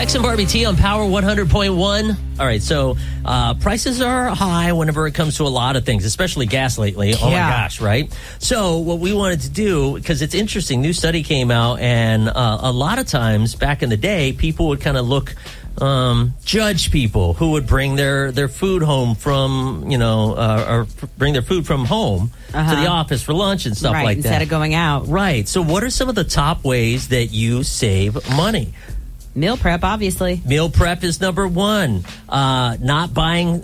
Bex and Barbie T on Power 100.1. All right, so prices are high whenever it comes to a lot of things, especially gas lately. Oh, my gosh, right? So what we wanted to do, because it's interesting, new study came out, and a lot of times back in the day, people would kind of judge people who would bring their food home from, or bring their food from home to the office for lunch and stuff like that. Instead of going out. Right. So what are some of the top ways that you save money? Meal prep, obviously. Meal prep is number one. Not buying,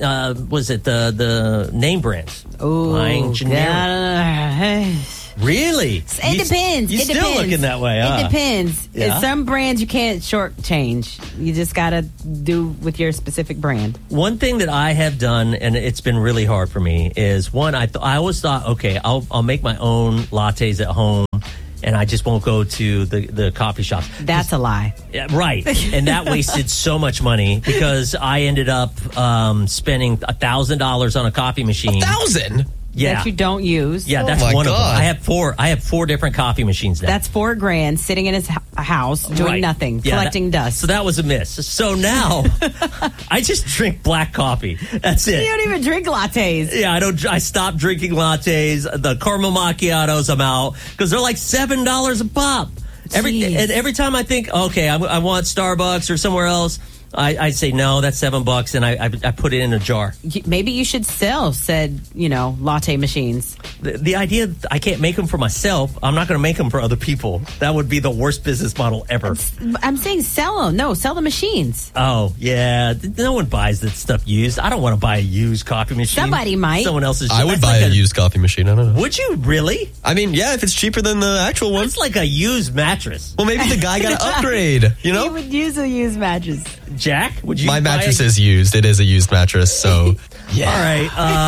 the name brands? Oh, buying generic. Really? It depends. You're still looking that way, huh? It depends. Yeah. Some brands you can't shortchange. You just got to do with your specific brand. One thing that I have done, and it's been really hard for me, is one, I always thought, okay, I'll make my own lattes at home, and I just won't go to the coffee shops. That's a lie. Yeah, right. And that wasted so much money because I ended up spending $1,000 on a coffee machine. $1,000? Yeah. That you don't use. Yeah, that's one of them. I have four different coffee machines now. That's $4,000 sitting in his house doing nothing, collecting dust. So that was a miss. So now I just drink black coffee. That's it. You don't even drink lattes. Yeah, I stopped drinking lattes. The caramel macchiatos, I'm out because they're like $7 a pop. Every time I think, okay, I want Starbucks or somewhere else, I say, no, that's $7, and I put it in a jar. Maybe you should sell said, latte machines. The idea, I can't make them for myself. I'm not going to make them for other people. That would be the worst business model ever. I'm saying sell them. No, sell the machines. Oh, yeah. No one buys that stuff used. I don't want to buy a used coffee machine. Somebody might. Someone else's. I would buy a used coffee machine. I don't know. Would you really? I mean, yeah, if it's cheaper than the actual one. It's like a used mattress. Well, maybe the guy got to upgrade, He would use a used mattress. Jack, would you? My mattress is used. It is a used mattress, so yeah. All right.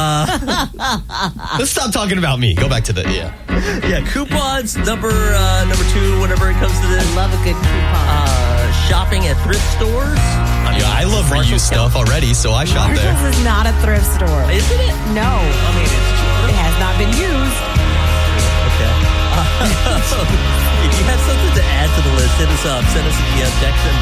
Let's stop talking about me. Go back to the coupons number two. Whenever it comes to this, I love a good coupon. Shopping at thrift stores. I love reused stuff already, so I shop there. Marshalls is not a thrift store, isn't it? No, I mean it's cheaper. It has not been used. Okay. If you have something to add to the list, hit us up. Send us a DM, text, and